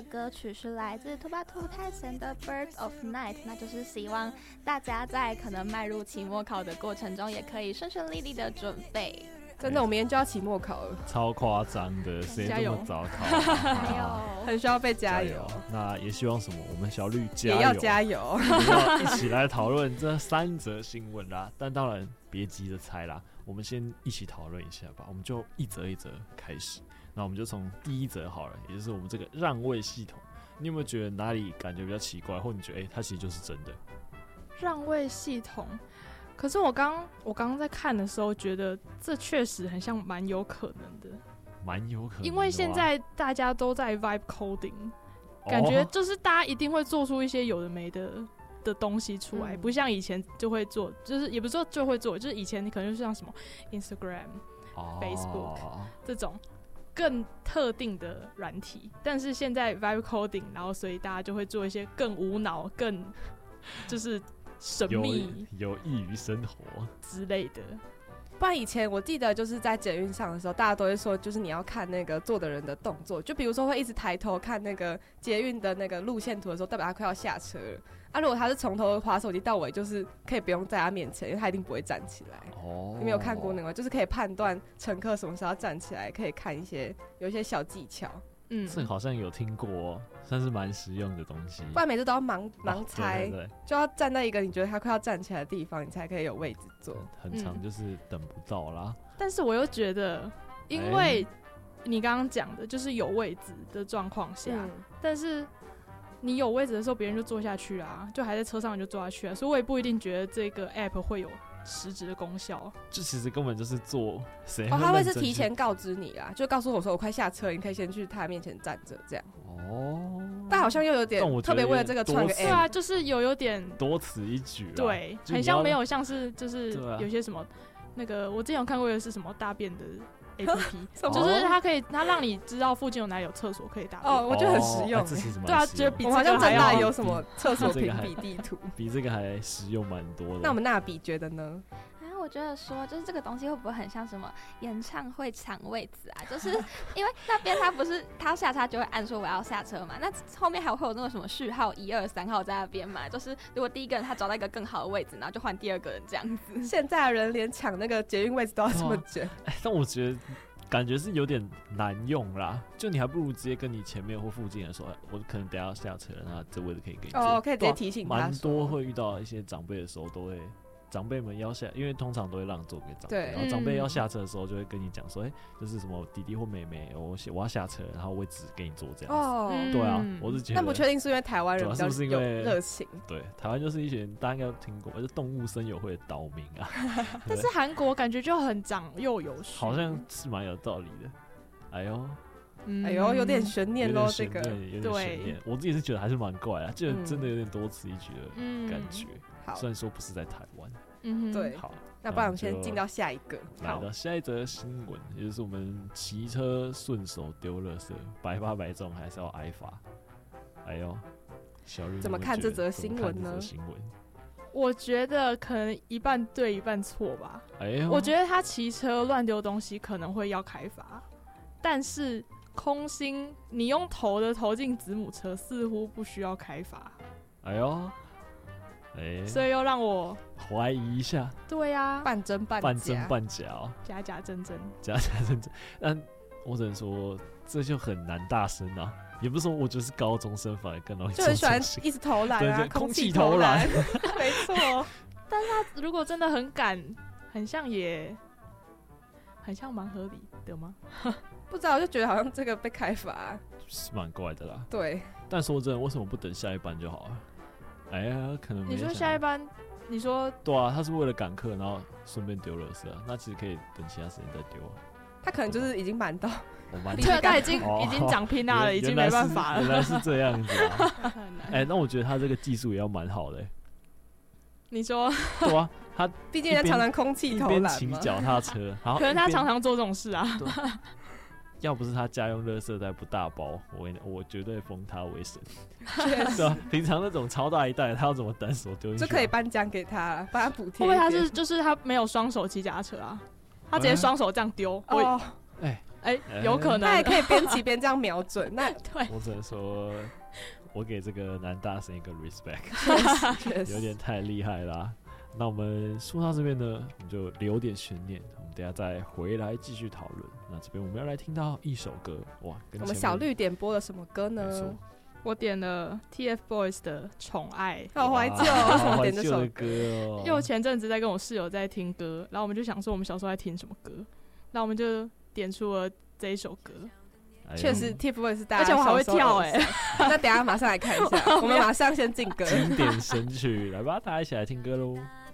的歌曲是来自兔巴兔泰森的 Birds of Night， 那就是希望大家在可能迈入期末考的过程中也可以顺顺利利的准备。 真的，我明天就要期末考了， 超夸张的，谁这么早考？ 加油， 很需要被加油。 那也希望什么？我们小绿加油， 也要加油， 也要一起来讨论这3则新闻啦。但当然别急着猜啦，我们先一起讨论一下吧。我们就一则一则开始。那我们就从第一则好了，也就是我们这个让位系统。你有没有觉得哪里感觉比较奇怪，或你觉得它其实就是真的？ 让位系统。可是我刚刚在看的时候，觉得这确实很像蛮有可能的， 蛮有可能的， 因为现在大家都在 vibe coding，感觉就是大家一定会做出一些有的没的东西出来，不像以前就会做，就是也不是说就会做，就是以前你可能就像什么 Instagram、Facebook 这种更特定的软体，但是现在 vibe coding， 然后所以大家就会做一些更无脑、更就是神秘有益于生活之类的。 不然以前我记得就是在捷运上的时候，大家都会说，就是你要看那个坐的人的动作，就比如说会一直抬头看那个捷运的那个路线图的时候，代表他快要下车了。如果他是从头滑手机到尾，就是可以不用在他面前，因为他一定不会站起来。你没有看过那个？就是可以判断乘客什么时候要站起来，可以看有一些小技巧。 这好像有听过，算是蛮实用的东西。 不然每次都要盲猜， 对， 就要站在一个你觉得他快要站起来的地方，你才可以有位置坐。 很常就是等不到啦。 但是我又觉得，因为你刚刚讲的就是有位置的状况下，但是你有位置的时候，别人就坐下去啦，就还在车上你就坐下去了，所以我也不一定觉得这个 app 会有实质的功效。 就其实根本就是做谁他会是提前告知你啦，就告诉我说我快下车，你可以先去他面前站着这样。但好像又有点特别为了这个创个 app， 对啊，就是有点多此一举啦。 对，很像没有像是就是有些什么那个我之前有看过的是什么大便的 APP， 就是它让你知道附近有哪里有厕所可以大便。 我觉得很实用。 对啊，觉得比我好像真的有什么厕所评比地图， 比这个还实用蛮多的。 那我们娜比觉得呢？ 我觉得说，就是这个东西会不会很像什么演唱会抢位子啊？就是因为那边他不是他要下车就会按说我要下车嘛，那后面还会有那个什么序号1、2、3号在那边嘛，就是如果第一个人他找到一个更好的位置，然后就换第二个人这样子。 现在的人连抢那个捷运位置都要这么卷， 但我觉得感觉是有点难用啦，就你还不如直接跟你前面或附近的说，我可能等一下要下车了，那这位置可以给你坐。 可以直接提醒他。 蛮多会遇到一些长辈的时候都会。长辈们要下，因为通常都会让座给长辈，然后长辈要下车的时候就会跟你讲说，就是什么弟弟或妹妹，我要下车，然后位置给你坐这样子。对啊，我是觉得。 但不确定是因为台湾人比较有热情。 对，台湾就是一群大家应该有听过，就是动物森友会的岛民啊。 但是韩国感觉就很长幼有序， 好像是蛮有道理的。 哎呦，有点悬念咯，这个。 有点悬念，我自己是觉得还是蛮怪啊，就真的有点多此一举的感觉。虽然说不是在台湾， 对， 好， 那不然我们先进到下一个， 来到下一则新闻，也就是我们骑车顺手丢垃圾，百发百中还是要挨罚。哎呦，小绿怎么看这则新闻呢？ 我觉得可能一半对一半错吧。我觉得他骑车乱丢东西可能会要开罚，但是空心你用头的投进子母车似乎不需要开罚。所以又让我怀疑一下。 对啊， 半真半假哦， 假假真真。 但我只能说，这就很难大声啊。也不是说我觉得是高中生反而更容易， 就很喜欢一直投篮啊， 空气投篮， 没错。 但是他如果真的很赶，很像蛮合理的吗？ 不知道，就觉得好像这个被开罚是蛮怪的啦。 对， 但说真的，为什么不等下一班就好了？可能你说下一班，你说对啊，他是为了赶课，然后顺便丢垃圾啊，那其实可以等其他时间再丢啊。 他可能就是已经满到， 对，他已经长拼大了，已经没办法了。 原来是这样子啊！那我觉得他这个技术也要蛮好的。 你说？ 对啊，他毕竟他常常空气投篮嘛， 骑脚踏车，然后可能他常常做这种事啊。 要不是他家用垃圾袋不大包，我绝对封他为神。对啊，平常那种超大一袋，他要怎么单手丢进去？ 就可以颁奖给他，帮他补贴。 会不会他就是他没有双手骑脚踏车啊？他直接双手这样丢。 有可能他还可以边骑边这样瞄准，那对， 我只能说，我给这个男大神一个 respect， 确实有点太厉害啦。那我们说到这边呢，我们就留点悬念，我们等一下再回来继续讨论。那这边我们要来听到一首歌，哇，跟我们前面小绿点播了什么歌没错呢？ 我点了 TFBOYS 的《宠爱》， 好怀旧哇为什么好点这首怀旧的歌哦？ 因为我前阵子在跟我室友在听歌，然后我们就想说我们小时候在听什么歌，然后我们就点出了这一首歌。 哎呦确实 TFBOYS 是大家而且我还会小时候跳的偶像那等一下马上来看一下，我们马上先进歌。 经典神曲，来吧，大家一起来听歌喽。